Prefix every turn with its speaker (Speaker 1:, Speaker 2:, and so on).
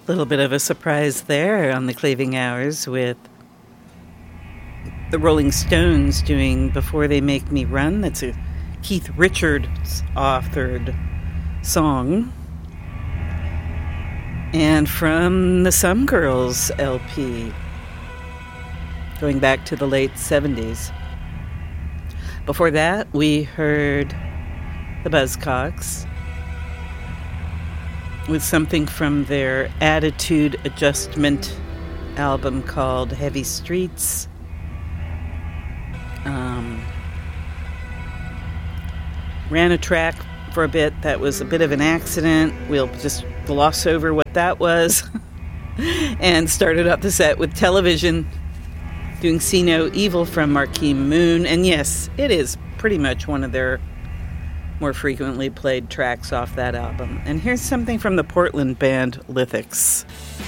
Speaker 1: Little bit of a surprise there on the Claving Hours with the Rolling Stones doing Before They Make Me Run. That's a Keith Richards authored song. And from the Some Girls LP, going back to the late 70s. Before that, we heard the Buzzcocks with something from their Attitude Adjustment album called Heavy Streets. Ran a track for a bit that was a bit of an accident. We'll just gloss over what that was. And started up the set with Television, doing See No Evil from Marquee Moon. And yes, it is pretty much one of their more frequently played tracks off that album. And here's something from the Portland band Lithics.